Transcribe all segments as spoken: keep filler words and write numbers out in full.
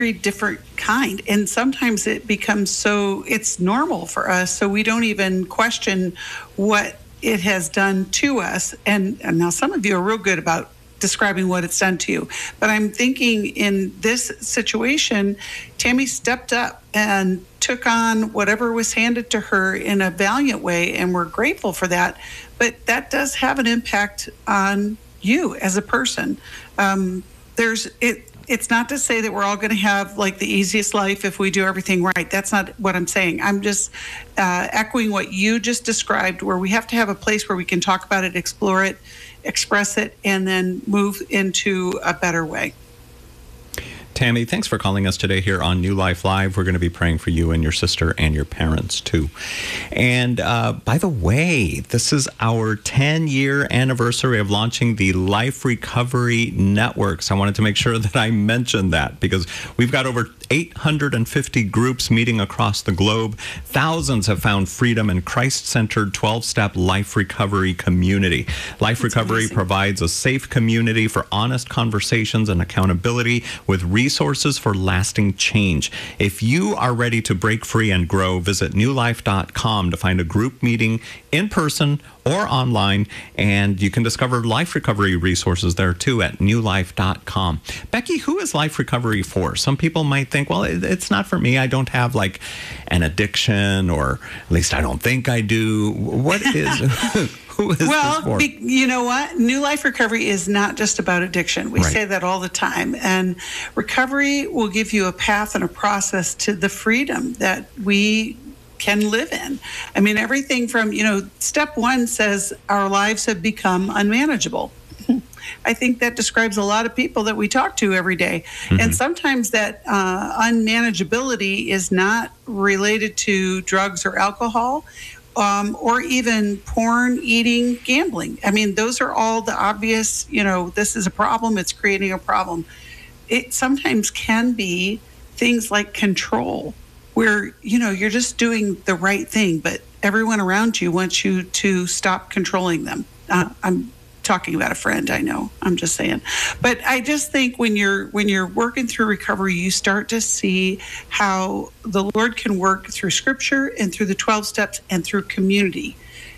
different kind. And sometimes it becomes so, it's normal for us, so we don't even question what it has done to us. And, and now some of you are real good about describing what it's done to you. But I'm thinking in this situation, Tammy stepped up and took on whatever was handed to her in a valiant way, and we're grateful for that. But that does have an impact on you as a person. Um, there's it. It's not to say that we're all going to have like the easiest life if we do everything right. That's not what I'm saying. I'm just uh, echoing what you just described, where we have to have a place where we can talk about it, explore it, express it, and then move into a better way. Tammy, thanks for calling us today here on New Life Live. We're going to be praying for you and your sister and your parents, too. And uh, by the way, this is our ten-year anniversary of launching the Life Recovery Network. So I wanted to make sure that I mentioned that, because we've got over eight hundred fifty groups meeting across the globe. Thousands have found freedom in Christ-centered twelve-step life recovery community. Life That's Recovery amazing. Provides a safe community for honest conversations and accountability with resources for lasting change. If you are ready to break free and grow, visit new life dot com to find a group meeting in person or online, and you can discover life recovery resources there too at new life dot com. Becky, who is life recovery for? Some people might think, well, it's not for me. I don't have like an addiction, or at least I don't think I do. What is who is well, this for? Be, you know what? New Life Recovery is not just about addiction. We Right. say that all the time. And recovery will give you a path and a process to the freedom that we can live in. I mean, everything from, you know, step one says our lives have become unmanageable. I think that describes a lot of people that we talk to every day. Mm-hmm. And sometimes that uh, unmanageability is not related to drugs or alcohol, um, or even porn, eating, gambling. I mean, those are all the obvious, you know, this is a problem, it's creating a problem. It sometimes can be things like control, where, you know, you're just doing the right thing, but everyone around you wants you to stop controlling them. Uh, I'm talking about a friend, I know, I'm just saying. But I just think when you're when you're working through recovery, you start to see how the Lord can work through Scripture and through the twelve steps and through community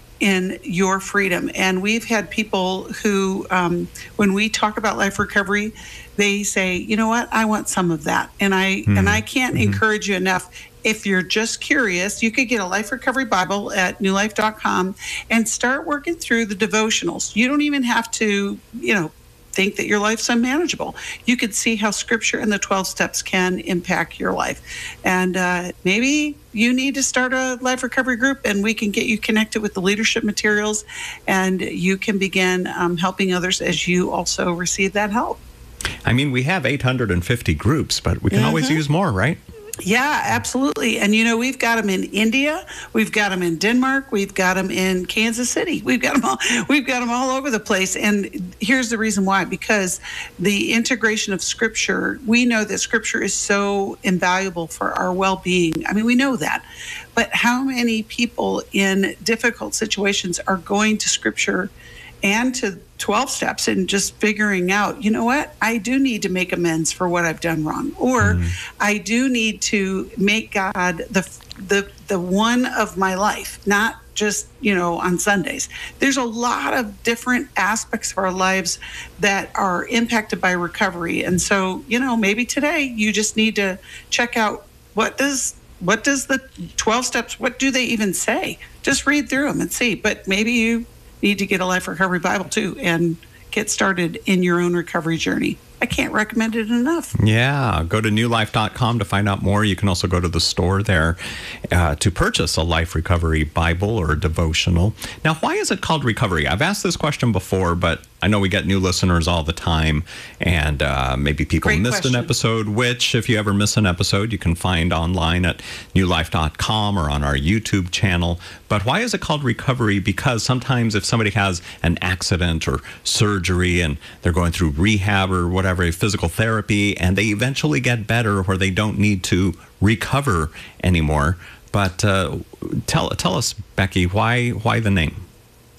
in your freedom. And we've had people who, um, when we talk about life recovery, they say, you know what, I want some of that. And I mm-hmm. and I can't mm-hmm. encourage you enough. If you're just curious, you could get a Life Recovery Bible at new life dot com and start working through the devotionals. You don't even have to, you know, think that your life's unmanageable. You could see how Scripture and the twelve steps can impact your life. And uh, maybe you need to start a life recovery group, and we can get you connected with the leadership materials, and you can begin um, helping others as you also receive that help. I mean, we have eight hundred fifty groups, but we can mm-hmm. always use more, right? Yeah, absolutely. And, you know, we've got them in India. We've got them in Denmark. We've got them in Kansas City. We've got them all, we've got them all over the place. And here's the reason why, because the integration of Scripture, we know that Scripture is so invaluable for our well-being. I mean, we know that. But how many people in difficult situations are going to Scripture and to twelve steps and just figuring out, you know what, I do need to make amends for what I've done wrong, or mm. I do need to make God the the the one of my life, not just, you know, on Sundays. There's a lot of different aspects of our lives that are impacted by recovery. And so, you know, maybe today you just need to check out what does what does the twelve steps, what do they even say? Just read through them and see. But maybe you need to get a Life Recovery Bible too and get started in your own recovery journey. I can't recommend it enough. Yeah, go to new life dot com to find out more. You can also go to the store there uh, to purchase a Life Recovery Bible or a devotional. Now, why is it called recovery? I've asked this question before, but I know we get new listeners all the time, and uh, maybe people Great missed question. an episode, which if you ever miss an episode, you can find online at new life dot com or on our YouTube channel. But why is it called recovery? Because sometimes if somebody has an accident or surgery and they're going through rehab or whatever, physical therapy, and they eventually get better where they don't need to recover anymore. But uh, tell tell us, Becky, why why the name?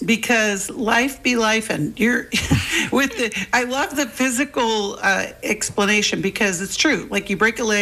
because life be life, and you're with the. I love the physical uh, explanation because it's true. Like you break a leg.